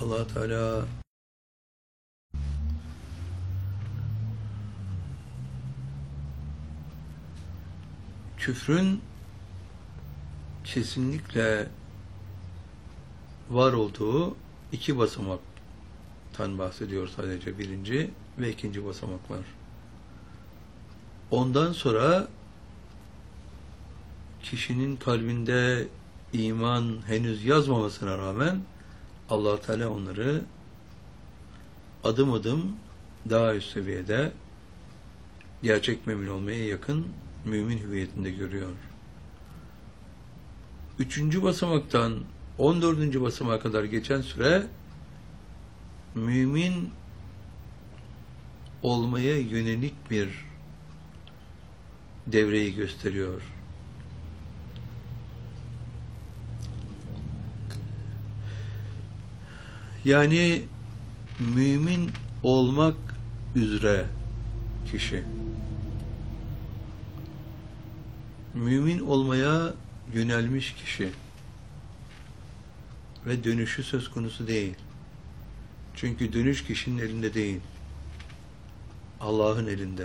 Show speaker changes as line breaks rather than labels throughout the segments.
Allah Teala küfrün kesinlikle var olduğu iki basamaktan bahsediyor sadece, birinci ve ikinci basamaklar. Ondan sonra kişinin kalbinde iman henüz yazmamasına rağmen Allah Teala onları adım adım daha üst seviyede gerçek mümin olmaya yakın mümin hüviyetinde görüyor. Üçüncü basamaktan 14. basamağa kadar geçen süre mümin olmaya yönelik bir devreyi gösteriyor. Yani mümin olmak üzere kişi mümin olmaya yönelmiş kişi ve dönüşü söz konusu değil. Çünkü dönüş kişinin elinde değil. Allah'ın elinde.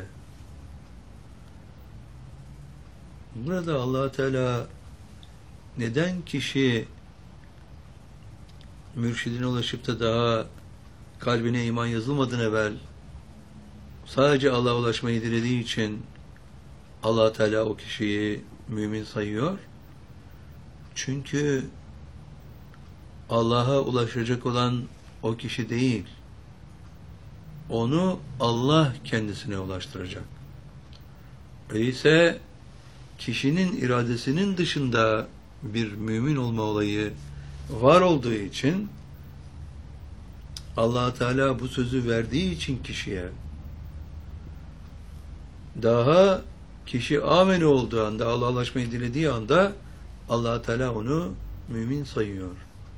Burada Allah Teala neden kişi mürşidine ulaşıp da daha kalbine iman yazılmadan evvel sadece Allah'a ulaşmayı dilediği için Allah Teala o kişiyi mümin sayıyor? Çünkü Allah'a ulaşacak olan o kişi değil. Onu Allah kendisine ulaştıracak. Öyleyse kişinin iradesinin dışında bir mümin olma olayı var olduğu için Allah Teala bu sözü verdiği için kişiye daha kişi amene olduğu anda, Allah'a ulaşmayı dilediği anda Allah Teala onu mümin sayıyor.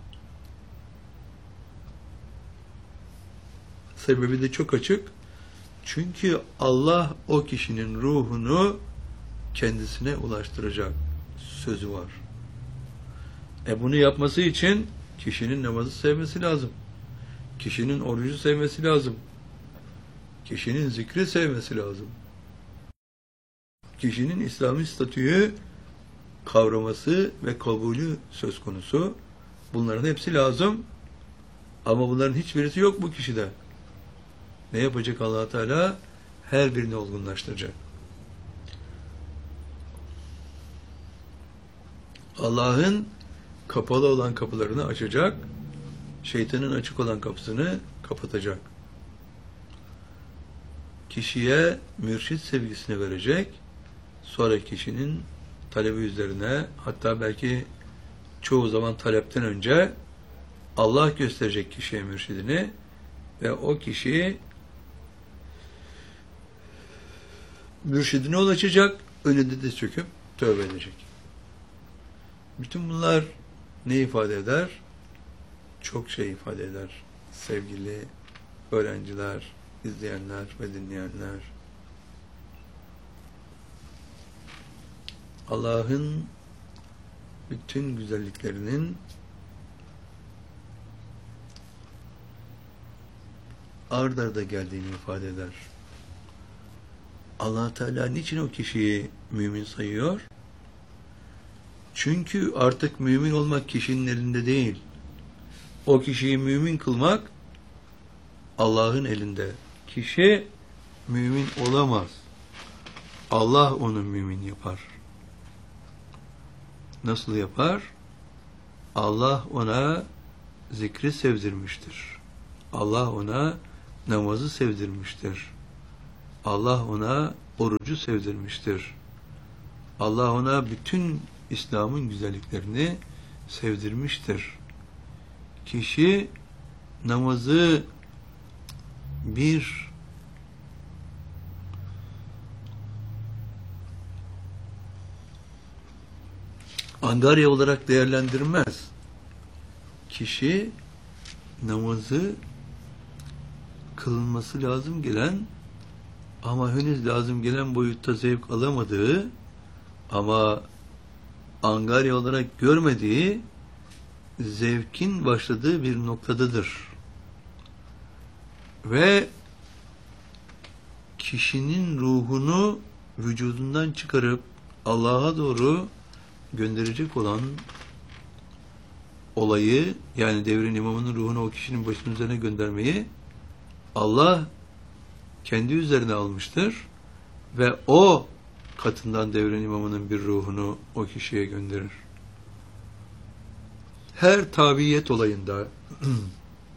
Sebebi de çok açık. Çünkü Allah o kişinin ruhunu kendisine ulaştıracak sözü var. Bunu yapması için kişinin namazı sevmesi lazım. Kişinin orucu sevmesi lazım. Kişinin zikri sevmesi lazım. Kişinin İslami statüyü kavraması ve kabulü söz konusu. Bunların hepsi lazım. Ama bunların hiçbirisi yok bu kişide. Ne yapacak Allah Teala? Her birini olgunlaştıracak. Allah'ın kapalı olan kapılarını açacak, şeytanın açık olan kapısını kapatacak. Kişiye mürşid sevgisini verecek, sonra kişinin talebi üzerine, hatta belki çoğu zaman talepten önce Allah gösterecek kişiye mürşidini ve o kişi mürşidine ulaşacak, önünde de çöküp tövbe edecek. Bütün bunlar ne ifade eder? Çok şey ifade eder. Sevgili öğrenciler, izleyenler ve dinleyenler. Allah'ın bütün güzelliklerinin ard arda geldiğini ifade eder. Allah Teala niçin o kişiyi mümin sayıyor? Çünkü artık mümin olmak kişinin elinde değil. O kişiyi mümin kılmak Allah'ın elinde. Kişi mümin olamaz. Allah onu mümin yapar. Nasıl yapar? Allah ona zikri sevdirmiştir. Allah ona namazı sevdirmiştir. Allah ona orucu sevdirmiştir. Allah ona bütün İslam'ın güzelliklerini sevdirmiştir. Kişi namazı bir angarya olarak değerlendirmez. Kişi namazı kılınması lazım gelen ama henüz lazım gelen boyutta zevk alamadığı ama angarya olarak görmediği zevkin başladığı bir noktadadır. Ve kişinin ruhunu vücudundan çıkarıp Allah'a doğru gönderecek olan olayı, yani devrin imamının ruhunu o kişinin başının üzerine göndermeyi Allah kendi üzerine almıştır ve o katından devrin imamının bir ruhunu o kişiye gönderir. Her tabiyet olayında